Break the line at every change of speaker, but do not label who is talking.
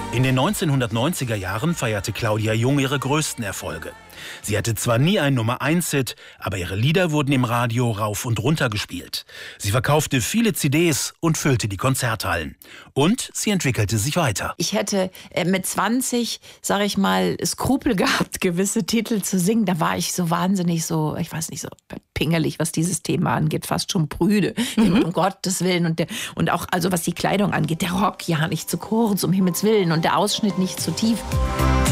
In den 1990er Jahren feierte Claudia Jung ihre größten Erfolge. Sie hatte zwar nie einen Nummer-1-Hit, aber ihre Lieder wurden im Radio rauf und runter gespielt. Sie verkaufte viele CDs und füllte die Konzerthallen. Und sie entwickelte sich weiter.
Ich hätte mit 20, sage ich mal, Skrupel gehabt, gewisse Titel zu singen. Da war ich so wahnsinnig so, ich weiß nicht, so pingelig, was dieses Thema angeht, fast schon prüde. Um Gottes Willen. Und auch, also was die Kleidung angeht, der Rock ja nicht zu kurz, um Himmels Willen, und der Ausschnitt nicht zu tief.